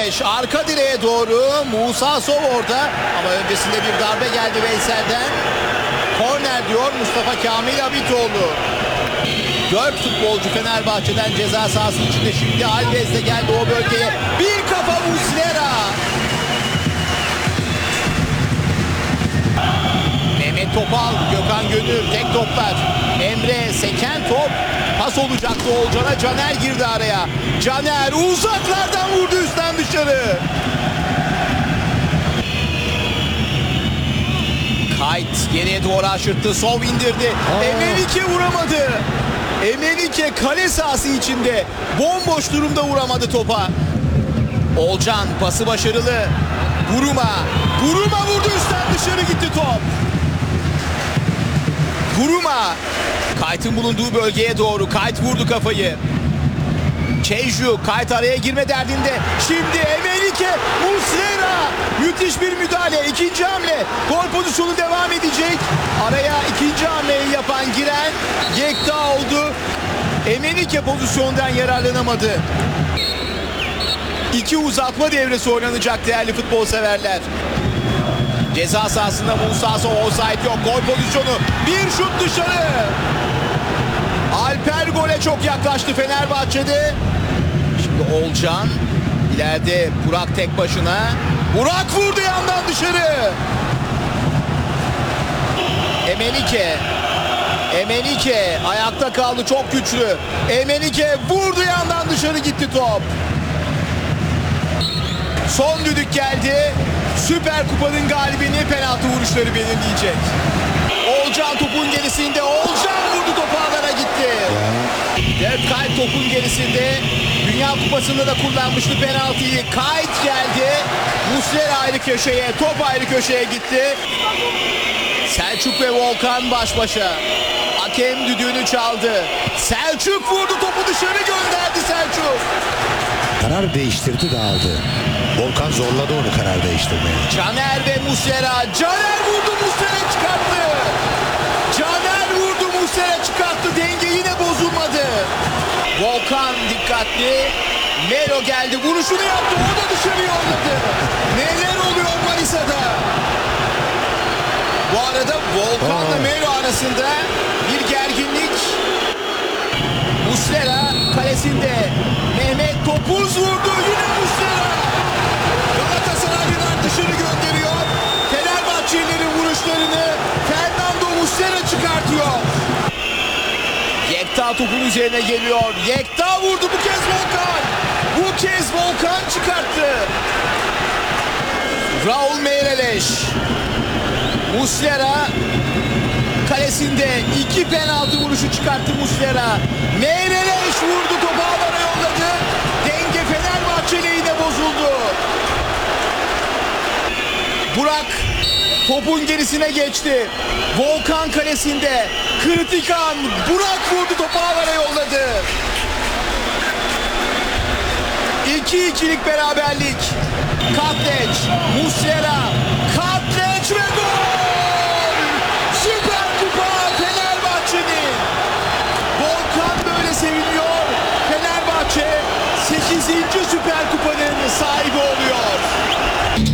Meireles arka direğe doğru. Musa Sov orada ama öncesinde bir darbe geldi Veysel'den. Korner diyor Mustafa Kamil Habitoğlu. 4 futbolcu Fenerbahçe'den ceza sahası içinde, şimdi Alves de geldi o bölgeye. Bir kafa Muslera. Mehmet Topal, Gökhan Gönül tek toplar. Emre seken top. Pas olacaktı Oğulcan'a. Caner girdi araya. Caner uzaklardan vurdu üstten dışarı. Kayt geriye doğru aşırttı. Sov indirdi. Emenike vuramadı. Emenike kale sahası içinde. Bomboş durumda vuramadı topa. Oğulcan pası başarılı. Buruma. Buruma vurdu üstten dışarı gitti top. Buruma. Kayt'ın bulunduğu bölgeye doğru. Kayt vurdu kafayı. Çeyju. Kayt araya girme derdinde. Şimdi Emenike. Muslera. Müthiş bir müdahale. İkinci hamle. Gol pozisyonu devam edecek. Araya ikinci hamleyi yapan giren Yekta oldu. Emenike pozisyondan yararlanamadı. 2 uzatma devresi oynanacak değerli futbol severler. Ceza sahasında Musa Sov, offside yok. Gol pozisyonu. Bir şut dışarı. Alper gole çok yaklaştı Fenerbahçe'de. Şimdi Oğulcan. İleride Burak tek başına. Burak vurdu yandan dışarı. Emenike. Emenike ayakta kaldı, çok güçlü. Emenike vurdu yandan dışarı gitti top. Son düdük geldi. Süper Kupa'nın galibini penaltı vuruşları belirleyecek. Oğulcan topun gerisinde. Oğulcan vurdu, topu ağlara gitti. Dirk Kuyt topun gerisinde. Dünya Kupası'nda da kullanmıştı penaltıyı. Kuyt geldi. Muslera ayrı köşeye, top ayrı köşeye gitti. Selçuk ve Volkan baş başa. Hakem düdüğünü çaldı. Selçuk vurdu, topu dışarı gönderdi Selçuk. Karar değiştirdi, dağıldı. Volkan zorladı onu karar değiştirmeye. Caner ve Muslera. Caner vurdu, Muslera çıkarttı. Caner vurdu, Muslera çıkarttı. Denge yine bozulmadı. Volkan dikkatli. Melo geldi, vuruşunu yaptı. O da dışarı yolladı. Neler oluyor Manisa'da? Bu arada Volkan'la Melo arasında bir gerginlik. Muslera kalesinde. Mehmet Topuz vurdu. Yine Muslera. Galatasaraylılar dışarı gönderiyor. Fenerbahçelilerin vuruşlarını Fernando Muslera çıkartıyor. Yekta topun üzerine geliyor. Yekta vurdu, bu kez Volkan. Bu kez Volkan çıkarttı. Raul Meireles. Muslera kalesinde 2 penaltı vuruşu çıkarttı Muslera. Meireles vurdu, topu ağlara yolladı. Denge Fenerbahçe lehine bozuldu. Burak topun gerisine geçti. Volkan kalesinde. Kritik an. Burak vurdu, topu ağlara yolladı. 2-2'lik beraberlik. Katleç, Muslera, Katleç ve gol!